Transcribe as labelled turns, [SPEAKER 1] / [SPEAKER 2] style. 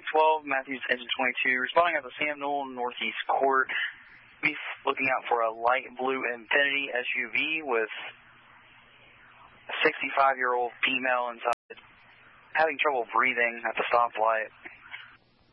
[SPEAKER 1] 12, Matthews Engine 22, responding at the Sam Newell Northeast Court. Be looking out for a light blue Infiniti SUV with a 65-year-old female inside, having trouble breathing at the stoplight.